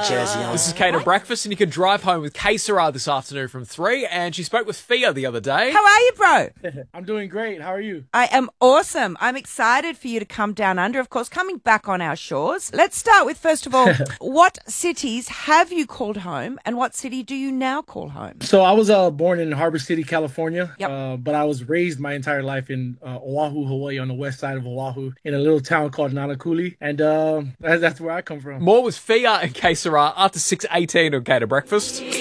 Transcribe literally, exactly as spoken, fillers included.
Jersey on. This is Kate at Breakfast, and you can drive home with K Sarah this afternoon from three. And she spoke with Fia the other day. How are you, bro? I'm doing great. How are you? I am awesome. I'm excited for you to come down under, of course, coming back on our shores. Let's start with, first of all, what cities have you called home, and what city do you now call home? So I was uh, born in Harbor City, California, Yep. uh, but I was raised my entire life in uh, Oahu, Hawaii, on the west side of Oahu, in a little town called Nanakuli, and uh, that, that's where I come from. More with Fia and K Sarah after six eighteen on Kate at Breakfast.